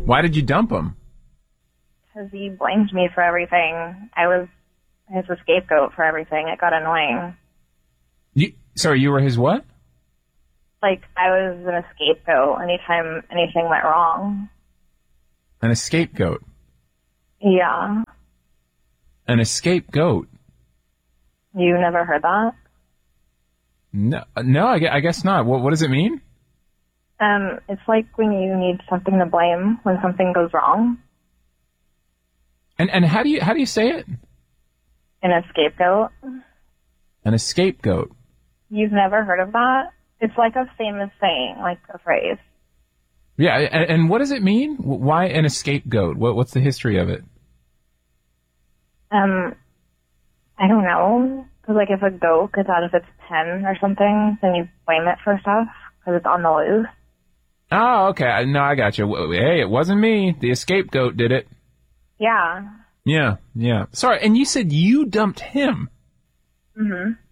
Why did you dump him? Because he blamed me for everything. I was his scapegoat for everything. It got annoying. Sorry, you were his what? Like, I was an scapegoat anytime anything went wrong. An scapegoat? Yeah. An scapegoat? You never heard that? No, I guess not. What does it mean? It's like when you need something to blame when something goes wrong. And how do you say it? An scapegoat. An scapegoat. You've never heard of that? It's like a famous saying, like a phrase. Yeah, and what does it mean? Why an scapegoat? What's the history of it? I don't know. Because, like, if a goat gets out of its pen or something, then you blame it for stuff because it's on the loose. Oh, okay. No, I got you. Hey, it wasn't me. The scapegoat did it. Yeah. Yeah. Sorry, and you said you dumped him. Mm-hmm.